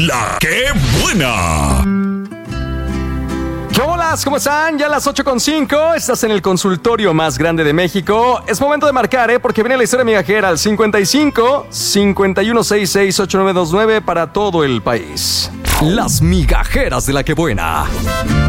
La que buena. ¿Qué hola? ¿Cómo están? Ya a las 8:05, estás en el consultorio más grande de México. Es momento de marcar, porque viene la historia migajera al 55 5166 8929 para todo el país. Las migajeras de La que buena.